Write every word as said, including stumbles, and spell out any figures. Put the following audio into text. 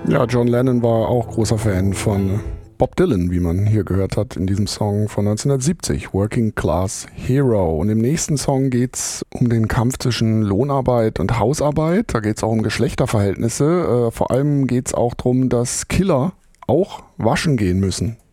Ja, John Lennon war auch großer Fan von Bob Dylan, wie man hier gehört hat in diesem Song von neunzehnhundertsiebzig, Working Class Hero. Und im nächsten Song geht es um den Kampf zwischen Lohnarbeit und Hausarbeit. Da geht es auch um Geschlechterverhältnisse. Äh, vor allem geht es auch darum, dass Killer auch waschen gehen müssen.